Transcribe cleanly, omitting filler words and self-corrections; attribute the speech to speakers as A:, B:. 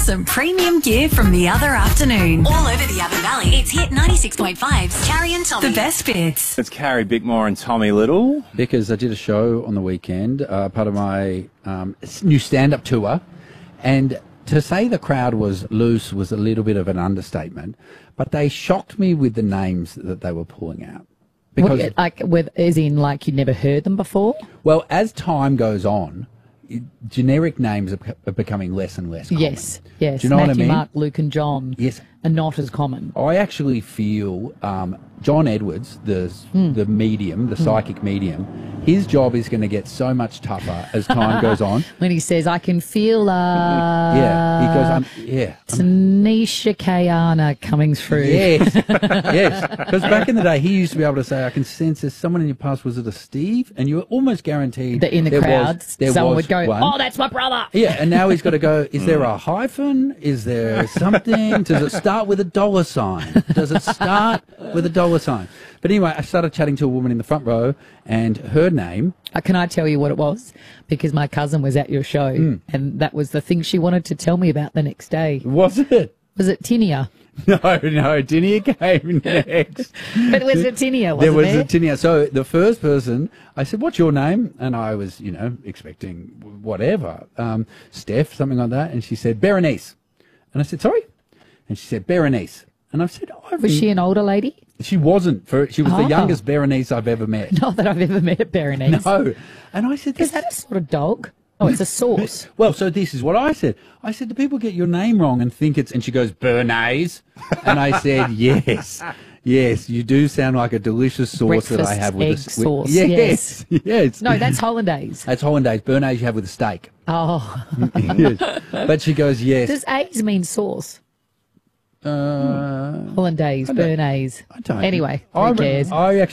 A: some premium gear from the other afternoon. All over the Abba Valley, it's Hit 96.5's Carrie and Tommy. The best bits.
B: It's Carrie Bickmore and Tommy Little.
C: Because I did a show on the weekend, part of my new stand-up tour, and to say the crowd was loose was a little bit of an understatement, but they shocked me with the names that they were pulling out. Because,
D: As in, like, you'd never heard them before?
C: well, as time goes on, generic names are becoming less and less common.
D: Yes.
C: Do you know
D: Matthew,
C: what I mean?
D: Mark, Luke and John
C: Yes.
D: are not as common.
C: I actually feel John Edwards, the medium, the psychic medium, his job is going to get so much tougher as time goes on.
D: When he says, I can feel
C: Yeah, he goes,
D: Tanisha Kayana coming through.
C: Yes, yes. Because back in the day, he used to be able to say, I can sense there's someone in your past. Was it a Steve? And you were almost guaranteed
D: That in the
C: there
D: crowds,
C: was
D: someone would go,
C: one.
D: oh, that's my brother.
C: Yeah, and now he's got to go, is there a hyphen? Is there something? Does it start with a dollar sign? Does it start with a dollar sign? But anyway, I started chatting to a woman in the front row, and her name...
D: Can I tell you what it was? Because my cousin was at your show, and that was the thing she wanted to tell me about the next day.
C: Was it?
D: Was it Tinia?
C: No, Tinia came next.
D: But was it Tinia,
C: There
D: wasn't
C: was
D: it?
C: a Tinia. So the first person, I said, what's your name? And I was, expecting whatever, Steph, something like that. And she said, Berenice. And I said, sorry? And she said, Berenice. And I said,
D: Was she an older lady?
C: She wasn't. She was the
D: Oh.
C: youngest Berenice I've ever met.
D: Not that I've ever met a Berenice.
C: No. And I said,
D: Is that a sort of dog? Oh, it's a sauce.
C: well, so this is what I said. I said, do people get your name wrong and think it's... And she goes, Bernays. And I said, yes. Yes, you do sound like a delicious sauce that I
D: Breakfast
C: have with
D: egg
C: a...
D: sauce,
C: Yes. Yes.
D: No, that's hollandaise.
C: That's hollandaise. Bernays you have with a steak.
D: Oh.
C: Yes. But she goes, yes.
D: Does A's mean sauce? Hollandaise, Bernays.
C: I don't.
D: Anyway, who cares?
C: I actually